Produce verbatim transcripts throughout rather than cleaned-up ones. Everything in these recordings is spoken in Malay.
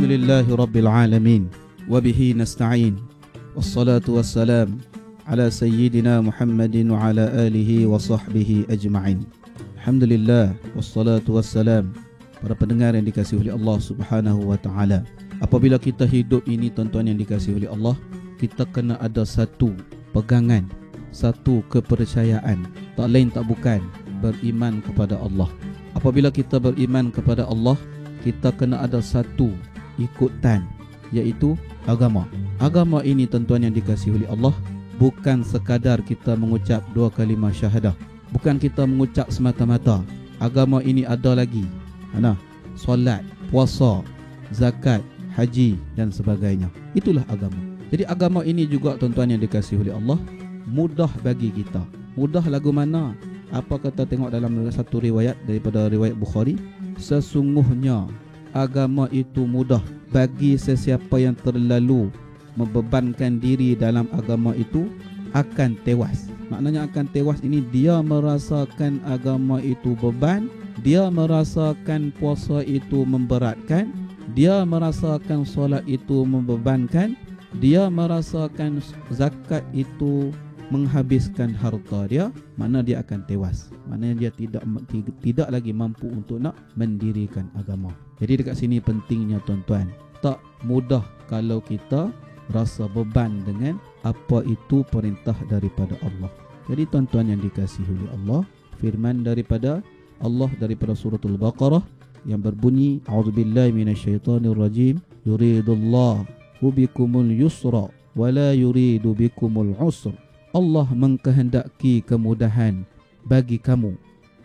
Alhamdulillahi Rabbil Alamin. Wabihi nasta'in. Wassalatu wassalam ala sayyidina Muhammadin wa ala alihi wa sahbihi ajma'in. Alhamdulillah. Wassalatu wassalam. Para pendengar yang dikasihi oleh Allah Subhanahu wa ta'ala, apabila kita hidup ini, tuan-tuan yang dikasihi oleh Allah, kita kena ada satu pegangan, satu kepercayaan, tak lain tak bukan beriman kepada Allah. Apabila kita beriman kepada Allah, kita kena ada satu ikutan, iaitu agama. Agama ini, tuan-tuan yang dikasihi oleh Allah, bukan sekadar kita mengucap dua kalimah syahadah, bukan kita mengucap semata-mata. Agama ini ada lagi, mana? Solat, puasa, zakat, haji dan sebagainya. Itulah agama. Jadi agama ini juga, tuan-tuan yang dikasihi oleh Allah, mudah bagi kita. Mudah lagu mana? Apa kata tengok dalam satu riwayat daripada riwayat Bukhari, sesungguhnya agama itu mudah bagi sesiapa yang terlalu membebankan diri dalam agama itu akan tewas. Maknanya akan tewas ini, dia merasakan agama itu beban, dia merasakan puasa itu memberatkan, dia merasakan solat itu membebankan, dia merasakan zakat itu menghabiskan harta dia, mana dia akan tewas. Maknanya dia tidak tidak lagi mampu untuk nak mendirikan agama. Jadi dekat sini pentingnya, tuan-tuan, tak mudah kalau kita rasa beban dengan apa itu perintah daripada Allah. Jadi tuan-tuan yang dikasihi oleh Allah, firman daripada Allah daripada suratul Baqarah yang berbunyi, a'udzubillahi minasyaitonirrajim, yuridullahu bikumul yusra wa la yuridu bikumul usra. Allah mengkehendaki kemudahan bagi kamu,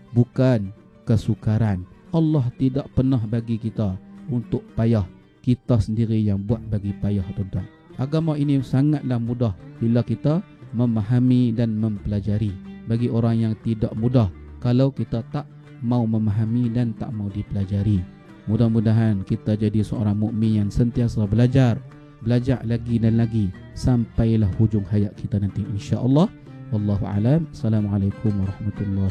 bukan kesukaran. Allah tidak pernah bagi kita untuk payah, kita sendiri yang buat bagi payah, tuan-tuan. Agama ini sangatlah mudah bila kita memahami dan mempelajari. Bagi orang yang tidak mudah kalau kita tak mau memahami dan tak mau dipelajari. Mudah-mudahan kita jadi seorang mukmin yang sentiasa belajar, belajar lagi dan lagi sampailah hujung hayat kita nanti, insya-Allah. Wallahu a'lam. Assalamualaikum warahmatullahi